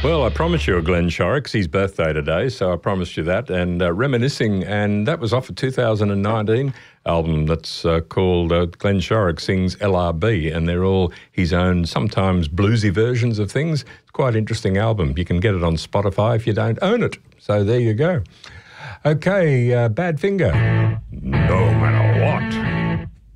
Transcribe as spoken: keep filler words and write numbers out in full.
Well, I promised you a Glenn Shorrock. It's his birthday today, so I promised you that. And uh, reminiscing, and that was off a two thousand nineteen album that's uh, called uh, Glenn Shorrock Sings L R B, and they're all his own, sometimes bluesy versions of things. It's quite an interesting album. You can get it on Spotify if you don't own it. So there you go. Okay, uh, Badfinger. No matter what.